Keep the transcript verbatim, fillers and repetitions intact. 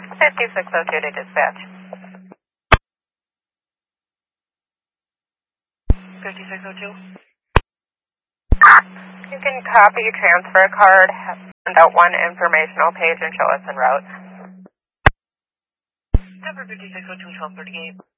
fifty-six oh two to dispatch. fifty-six oh two. You can copy your transfer card, send out one informational page, and show us en route. Number fifty-six oh two, twelve thirty-eight.